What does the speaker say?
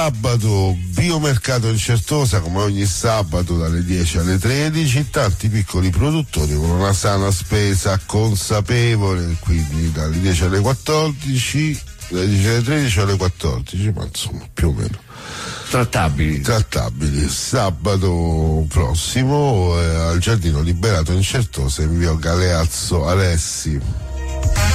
Sabato biomercato in Certosa, come ogni sabato dalle 10 alle 13, tanti piccoli produttori con una sana spesa consapevole, quindi dalle 10 alle 14, dalle 10 alle 13 alle 14, ma insomma più o meno trattabili. Sabato prossimo al Giardino Liberato in Certosa, in via Galeazzo Alessi.